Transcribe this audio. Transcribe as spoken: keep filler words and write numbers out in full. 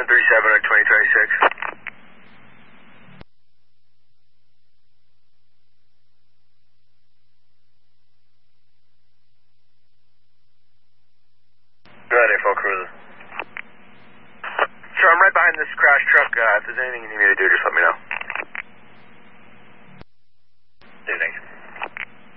three seven or twenty twenty-six. Ready, full cruiser. Sure, I'm right behind this crash truck. Uh, if there's anything you need me to do, just let me know. Yeah, thanks.